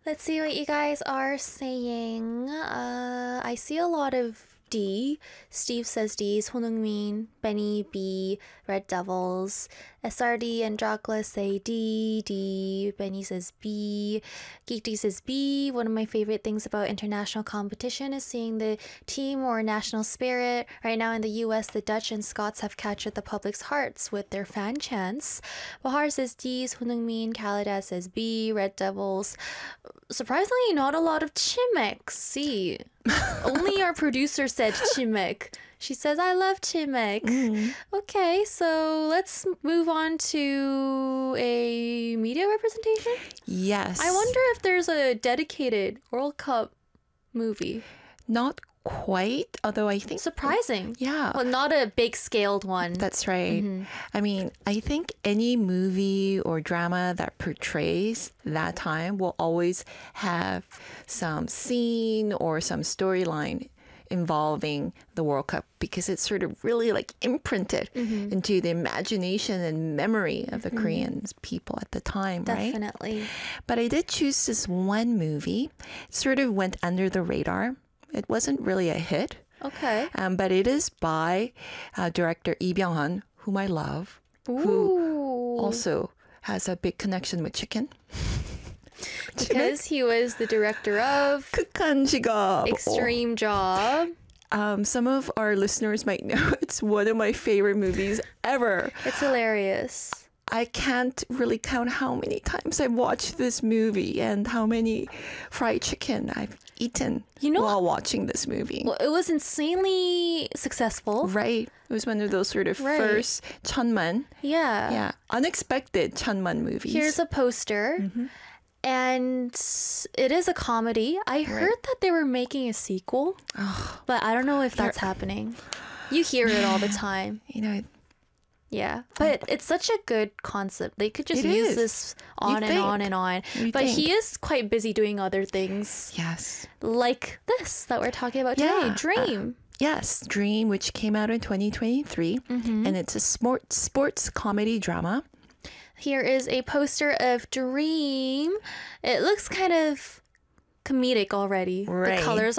Let's see what you guys are saying. I see a lot of D. Steve says D. 손흥민, Benny B. Red Devils. SRD and Dracula say D. Benny says B. Geek D says B. One of my favorite things about international competition is seeing the team or national spirit. Right now in the US, the Dutch and Scots have captured the public's hearts with their fan chants. Bahar says D. 손흥민. Khalida says B. Red Devils. Surprisingly, not a lot of Chimek. C. Only our producer said Chimek. She says, I love Chimek. Okay, so let's move on to a media representation. Yes. I wonder if there's a dedicated World Cup movie. Not quite, although I think... Surprising. Yeah. Well, not a big scaled one. That's right. I mean, I think any movie or drama that portrays that time will always have some scene or some storyline involving the World Cup because it's sort of really like imprinted into the imagination and memory of the Korean people at the time, right? Definitely. But I did choose this one movie. It sort of went under the radar. It wasn't really a hit. Okay. But it is by director Lee Byung-hun, whom I love, Ooh. who also has a big connection with chicken. Because he was the director of 극한 직업. Extreme Job. Some of our listeners might know it's one of my favorite movies ever. It's hilarious. I can't really count how many times I've watched this movie and how many fried chicken I've eaten while watching this movie. Well, it was insanely successful. Right. It was one of those sort of first 천만. Yeah. Unexpected 천만 movies. Here's a poster. And it is a comedy. I heard that they were making a sequel, but I don't know if that's happening. You hear it all the time. You know, yeah, but it's such a good concept. They could just use this on and on and on. But he is quite busy doing other things. Yes. Like this that we're talking about today, Dream. Yes, Dream, which came out in 2023. And it's a sports comedy drama. Here is a poster of Dream. It looks kind of comedic already. Right. The colors